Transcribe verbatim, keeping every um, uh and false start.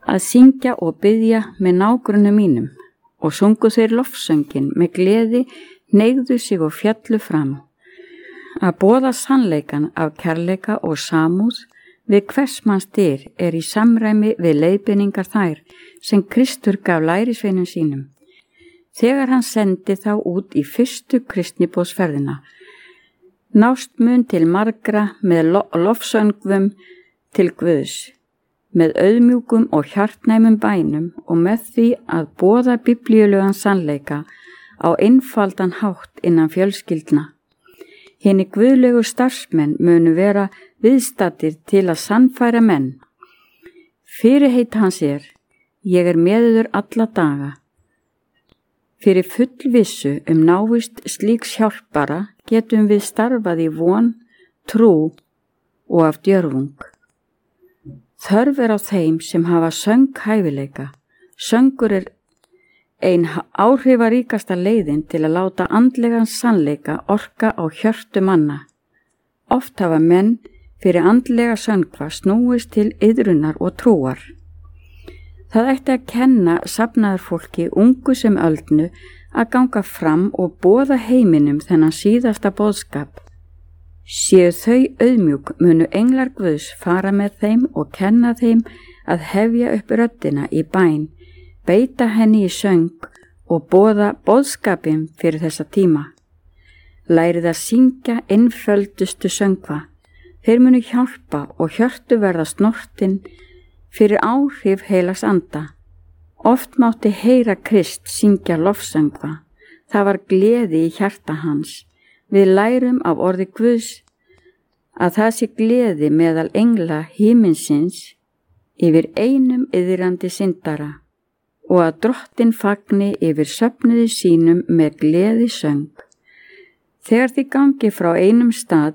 að syngja og biðja með nágrönnum mínum, og sungu þeir lofsöngin með gleði, hneigðu sig og fjallu fram. Að boða sannleikan af kærleika og samúð við hvers manns dyr er í samræmi við leiðbeiningar þær sem Kristur gaf lærisveinum sínum, þegar hann sendi þá út í fyrstu kristniboðsferðina. Nást mun til margra með lo lofsöngvum til Guðs, með auðmjúkum og hjartnæmum bænum og með því að boða biblíulegan sannleika á einfaldan hátt innan fjölskyldna. Hinni guðlegu starfsmenn munu vera viðstaddir til að sannfæra menn. Fyrirheit hans er, ég er með yður alla daga. Fyrir fullvissu um návist slíks hjálpara getum við starfað í von, trú og af djörfung. Þörf er á þeim sem hafa sönghæfileika. Söngur er ein áhrifaríkasta leiðin til að láta andlegan sannleika orka á hjörtu manna. Oft hafa menn fyrir andlega söngva snúist til iðrunar og trúar. Það ætti að kenna safnaðarfólki ungu sem öldnu að ganga fram og boða heiminum þennan síðasta boðskap. Séu þau auðmjúk munu englar Guðs fara með þeim og kenna þeim að hefja upp röddina í bæn, beita henni í söng og boða boðskapin fyrir þessa tíma. Lærið að syngja einföldustu söngva. Þeir munu hjálpa og hjörtu verða snortin fyrir áhrif heilags anda. Oft mátti heyra Krist syngja lofsöngva. Það var gleði í hjarta hans. Við lærum af orði Guðs að það sé gleði meðal engla himinsins yfir einum iðrandi syndara og að Drottinn fagni yfir söfnuði sínum með gleði söng. Þegar þið gangi frá einum stað